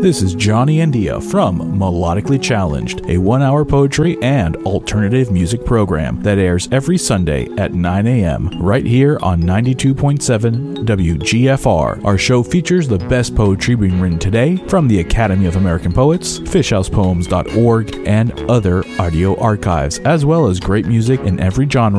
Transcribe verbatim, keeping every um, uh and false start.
This is Johnny India from Melodically Challenged, a one-hour poetry and alternative music program that airs every Sunday at nine a.m. right here on ninety-two point seven W G F R. Our show features the best poetry being written today from the Academy of American Poets, fish house poems dot org, and other audio archives, as well as great music in every genre